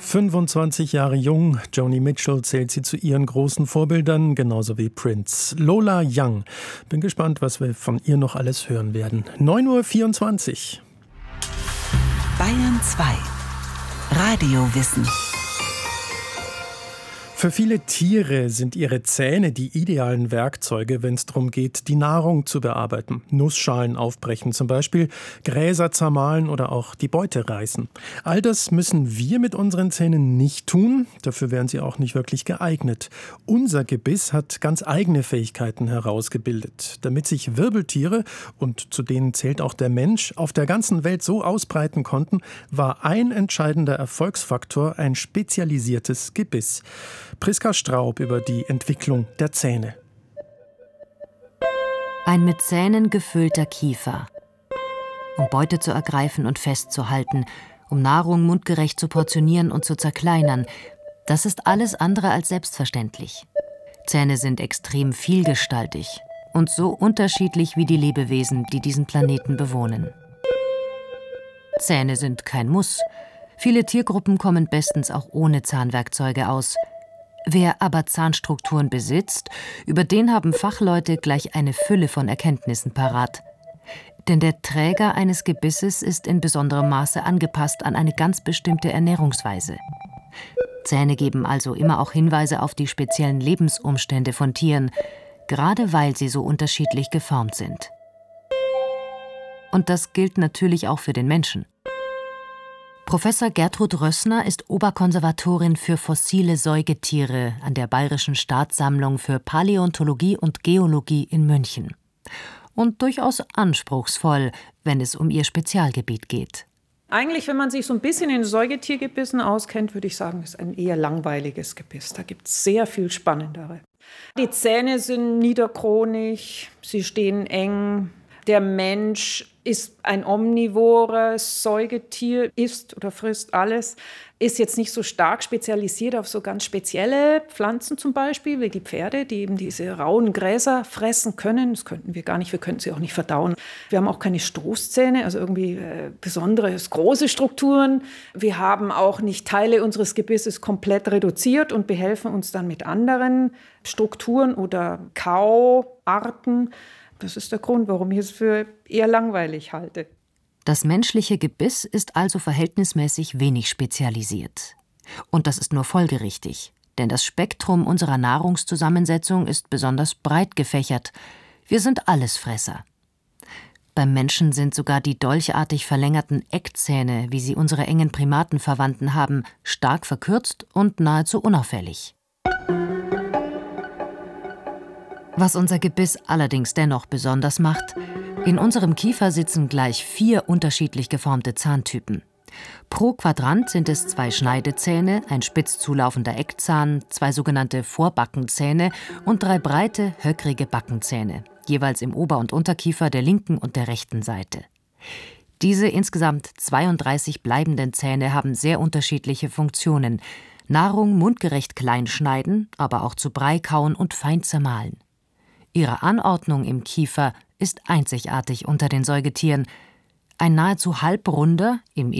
25 Jahre jung, Joni Mitchell zählt sie zu ihren großen Vorbildern, genauso wie Prince. Lola Young. Bin gespannt, was wir von ihr noch alles hören werden. 9:24 Uhr. Bayern 2. Radiowissen. Für viele Tiere sind ihre Zähne die idealen Werkzeuge, wenn es darum geht, die Nahrung zu bearbeiten. Nussschalen aufbrechen zum Beispiel, Gräser zermahlen oder auch die Beute reißen. All das müssen wir mit unseren Zähnen nicht tun, dafür wären sie auch nicht wirklich geeignet. Unser Gebiss hat ganz eigene Fähigkeiten herausgebildet, damit sich Wirbeltiere, und zu denen zählt auch der Mensch, auf der ganzen Welt so ausbreiten konnten, war ein entscheidender Erfolgsfaktor ein spezialisiertes Gebiss. Priska Straub über die Entwicklung der Zähne. Ein mit Zähnen gefüllter Kiefer. Um Beute zu ergreifen und festzuhalten, um Nahrung mundgerecht zu portionieren und zu zerkleinern, das ist alles andere als selbstverständlich. Zähne sind extrem vielgestaltig und so unterschiedlich wie die Lebewesen, die diesen Planeten bewohnen. Zähne sind kein Muss. Viele Tiergruppen kommen bestens auch ohne Zahnwerkzeuge aus. Wer aber Zahnstrukturen besitzt, über den haben Fachleute gleich eine Fülle von Erkenntnissen parat. Denn der Träger eines Gebisses ist in besonderem Maße angepasst an eine ganz bestimmte Ernährungsweise. Zähne geben also immer auch Hinweise auf die speziellen Lebensumstände von Tieren, gerade weil sie so unterschiedlich geformt sind. Und das gilt natürlich auch für den Menschen. Professor Gertrud Rössner ist Oberkonservatorin für fossile Säugetiere an der Bayerischen Staatssammlung für Paläontologie und Geologie in München. Und durchaus anspruchsvoll, wenn es um ihr Spezialgebiet geht. Eigentlich, wenn man sich so ein bisschen in Säugetiergebissen auskennt, würde ich sagen, ist ein eher langweiliges Gebiss. Da gibt es sehr viel Spannendere. Die Zähne sind niederchronig, sie stehen eng. Der Mensch ist ein omnivores Säugetier, isst oder frisst alles, ist jetzt nicht so stark spezialisiert auf so ganz spezielle Pflanzen zum Beispiel, wie die Pferde, die eben diese rauen Gräser fressen können. Das könnten wir gar nicht, wir könnten sie auch nicht verdauen. Wir haben auch keine Stoßzähne, also irgendwie besondere, große Strukturen. Wir haben auch nicht Teile unseres Gebisses komplett reduziert und behelfen uns dann mit anderen Strukturen oder Kauarten. Das ist der Grund, warum ich es für eher langweilig halte. Das menschliche Gebiss ist also verhältnismäßig wenig spezialisiert. Und das ist nur folgerichtig, denn das Spektrum unserer Nahrungszusammensetzung ist besonders breit gefächert. Wir sind Allesfresser. Beim Menschen sind sogar die dolchartig verlängerten Eckzähne, wie sie unsere engen Primatenverwandten haben, stark verkürzt und nahezu unauffällig. Was unser Gebiss allerdings dennoch besonders macht: In unserem Kiefer sitzen gleich 4 unterschiedlich geformte Zahntypen. Pro Quadrant sind es 2 Schneidezähne, ein spitz zulaufender Eckzahn, 2 sogenannte Vorbackenzähne und 3 breite, höckrige Backenzähne, jeweils im Ober- und Unterkiefer der linken und der rechten Seite. Diese insgesamt 32 bleibenden Zähne haben sehr unterschiedliche Funktionen: Nahrung mundgerecht klein schneiden, aber auch zu Brei kauen und fein zermahlen. Ihre Anordnung im Kiefer ist einzigartig unter den Säugetieren. Ein nahezu halbrunder, im